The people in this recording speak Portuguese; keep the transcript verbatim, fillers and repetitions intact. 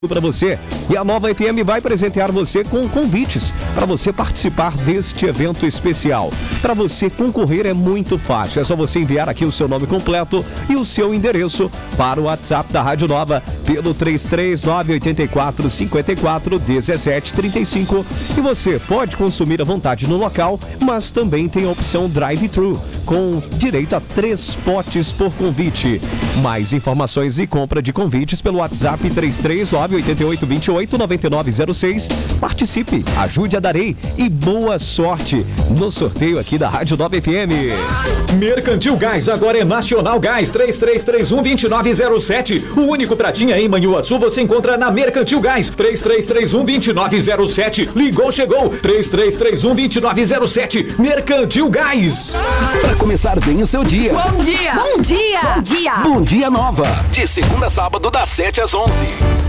para você. E a Nova F M vai presentear você com convites para você participar deste evento especial. Para você concorrer é muito fácil, é só você enviar aqui o seu nome completo e o seu endereço para o WhatsApp da Rádio Nova pelo três três nove oito quatro cinco quatro um sete três cinco e você pode consumir à vontade no local, mas também tem a opção drive-thru com direito a três potes por convite. Mais informações e compra de convites pelo WhatsApp três três nove oito oito dois oito nove nove zero seis. Participe, ajude a Darei e boa sorte no sorteio aqui da Rádio Nova F M. Mercantil Gás, agora é Nacional Gás, três três três um dois nove zero sete. O único pratinha em Manhuaçu você encontra na Mercantil Gás, três três três um dois nove zero sete. Ligou, chegou, três três três um dois nove zero sete. Mercantil Gás. Para começar bem o seu dia. Bom dia! Bom dia! Bom dia! Bom dia Nova, de segunda a sábado das sete às onze.